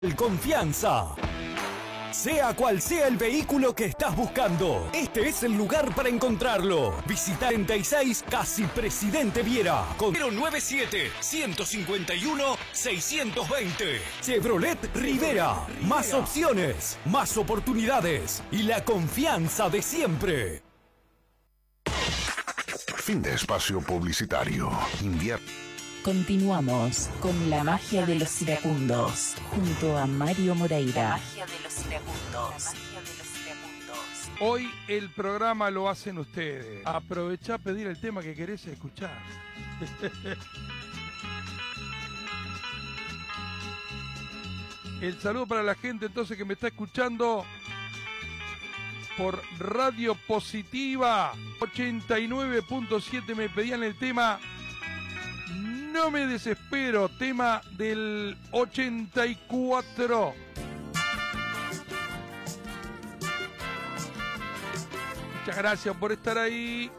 Confianza. Sea cual sea el vehículo que estás buscando, este es el lugar para encontrarlo. Visita 36 Casi Presidente Viera con 097-151-620. Chevrolet Rivera. Más opciones, más oportunidades y la confianza de siempre. Fin de espacio publicitario. Continuamos con la magia de los iracundos junto a Mario Moreira. La magia de los iracundos. Hoy el programa lo hacen ustedes. Aprovechá a pedir el tema que querés escuchar. El saludo para la gente entonces que me está escuchando por Radio Positiva 89.7. Me pedían el tema No me desespero, tema del 84. Muchas gracias por estar ahí.